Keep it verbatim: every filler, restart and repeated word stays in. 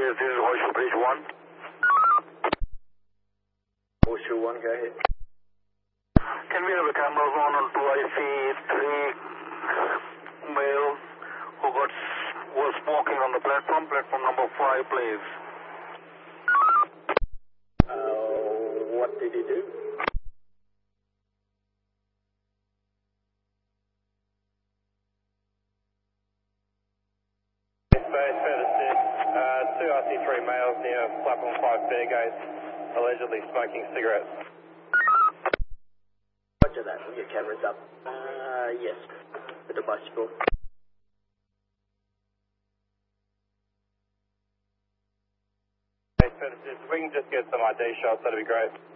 Yes, this is Horseshoe Bridge one. Horseshoe one, go ahead. Can we have the cameras on on two? I see three males who got was smoking on the platform, platform number five, please. Uh, what did he do? Space, further six, uh, two R C three males near platform five Fairgate, allegedly smoking cigarettes. Roger that, with your cameras up. Uh, yes, with the bicycle. Space, further six, if we can just get some I D shots, that'd be great.